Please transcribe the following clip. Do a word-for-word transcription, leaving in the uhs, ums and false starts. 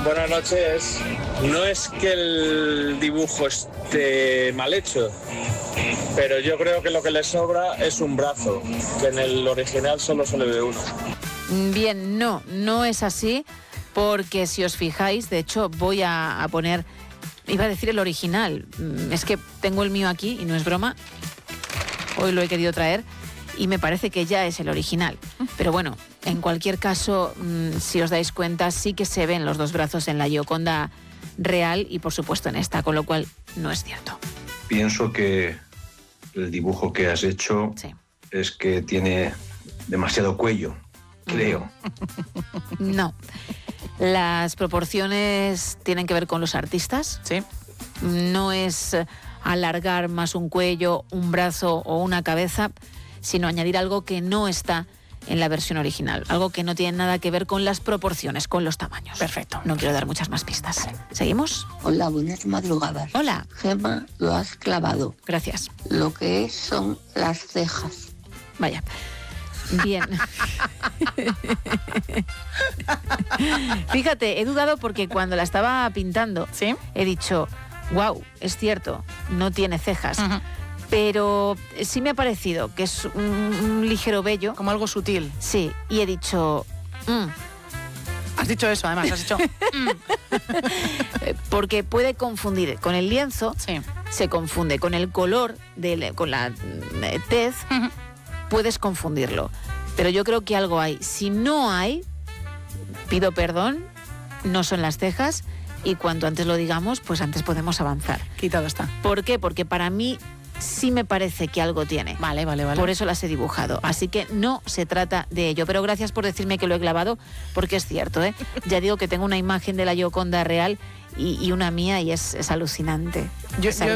Buenas noches. No es que el dibujo esté mal hecho, pero yo creo que lo que le sobra es un brazo, que en el original solo se le ve uno. Bien, no, no es así, porque si os fijáis, de hecho voy a, a poner, iba a decir el original, es que tengo el mío aquí y no es broma, hoy lo he querido traer y me parece que ya es el original, pero bueno, en cualquier caso, si os dais cuenta, sí que se ven los dos brazos en la Gioconda real y por supuesto en esta, con lo cual no es cierto. Pienso que el dibujo que has hecho sí. es que tiene demasiado cuello, creo. No. Las proporciones tienen que ver con los artistas. Sí. No es alargar más un cuello, un brazo o una cabeza, sino añadir algo que no está en la versión original, algo que no tiene nada que ver con las proporciones, con los tamaños. Perfecto. No quiero dar muchas más pistas. ¿Seguimos? Hola, buenas madrugadas. Hola. Gemma, lo has clavado. Gracias. Lo que es son las cejas. Vaya. Bien. Fíjate, he dudado porque cuando la estaba pintando, ¿sí? He dicho, wow, es cierto, no tiene cejas. Uh-huh. Pero sí me ha parecido que es un, un ligero vello. Como algo sutil. Sí, y he dicho... Mm. Has dicho eso, además, has dicho... mm. Porque puede confundir con el lienzo, sí. Se confunde con el color, de, con la eh, tez, uh-huh. Puedes confundirlo. Pero yo creo que algo hay. Si no hay, pido perdón, no son las cejas, y cuanto antes lo digamos, pues antes podemos avanzar. Quitado está. ¿Por qué? Porque para mí... sí me parece que algo tiene. Vale, vale, vale. Por eso las he dibujado. Así que no se trata de ello. Pero gracias por decirme que lo he clavado, porque es cierto, ¿eh? Ya digo que tengo una imagen de la Gioconda real y, y una mía y es, es alucinante. Yo, es yo